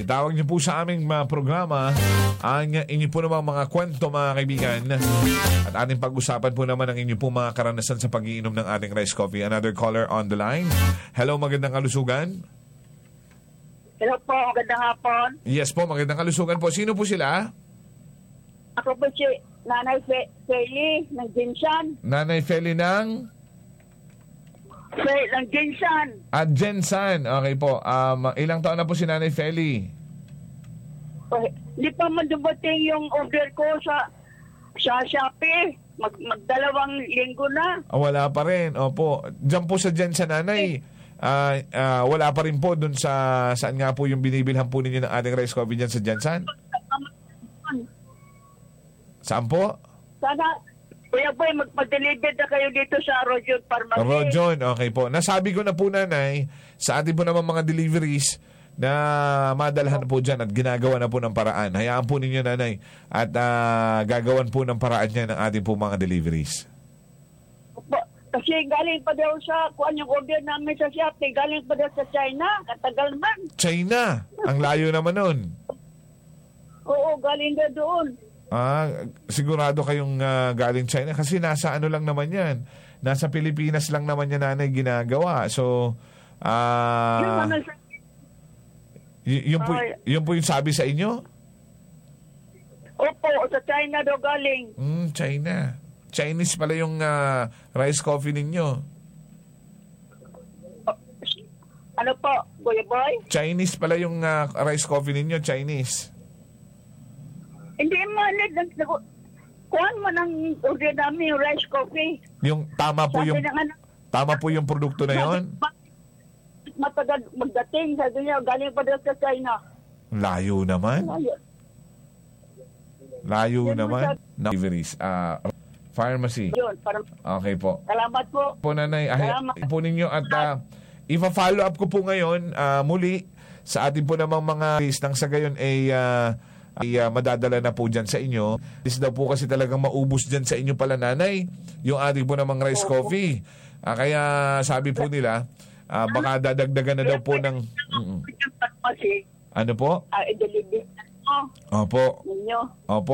Itawag niyo po sa aming programa ang inyo po namang mga kwento, mga kaibigan. At ating pag-usapan po naman ang inyo po mga karanasan sa pag-iinom ng ating rice coffee. Another caller on the line. Hello, magandang kalusugan. Hello po, magandang hapon. Yes po, magandang kalusugan po. Sino po sila? Ako po si Nanay Feli ng Jinsan. Nanay Feli ng? Ng Jinsan. At Jensan. Okay po. Ilang taon na po si Nanay Feli? Hindi pa man dumating yung order ko sa Shopee. Magdalawang linggo na. Wala pa rin. Opo. Diyan po sa Jensan, Nanay. Wala pa rin po dun sa saan nga po yung binibilhan po ninyo ng ating rice coffee dyan sa Jensan? Saan po? Sana, Kuya Boy, mag-deliver na kayo dito sa Rojon Pharmacy. Rojon, okay po. Nasabi ko na po, Nanay, sa ating po naman mga deliveries na madalhan po dyan at ginagawa na po ng paraan. Hayaan po ninyo, Nanay, at gagawan po ng paraan niya ng ating po mga deliveries. Kasi galing pa daw sa kuan yung order namin sa Shopee, galing pa daw sa China, katagal man. China? Ang layo naman nun. Oo, galing daw doon. Sigurado kayong galing China kasi nasa ano lang naman yan. Nasa Pilipinas lang naman yan, Nanay, ginagawa. So, yun po yung sabi sa inyo? Opo, sa China daw galing. China. Chinese pala yung rice coffee ninyo. Ano po, Kuya Boy? Chinese pala yung rice coffee ninyo, Chinese. Hindi man, kuhan mo ng order namin yung rice coffee. Yung tama po yung tama po yung produkto na yon. Matagal magdating, sabi niya, galing pa daw sa China. Layo naman. Layo naman. Deliveries. Pharmacy. Yun, okay po. Salamat po. Po, Nanay, po ninyo at ipa-follow up ko po ngayon muli sa ating po namang mga list nang sa gayon ay madadala na po dyan sa inyo. This daw po kasi talagang maubos dyan sa inyo pala, Nanay, yung ating po namang rice coffee. Kaya sabi po nila, baka dadagdagan na daw po ng... Ano po? I-deliver. Opo. Ninyo. Opo.